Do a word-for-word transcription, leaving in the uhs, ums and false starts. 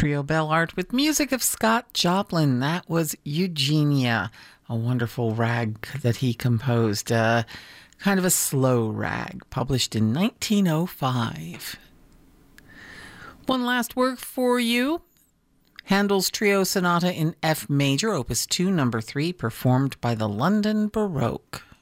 Trio Bell Art with music of Scott Joplin. That was Eugenia, a wonderful rag that he composed, uh, kind of a slow rag, published in nineteen oh five. One last work for you. Handel's Trio Sonata in F Major, Opus two, Number three, performed by the London Baroque.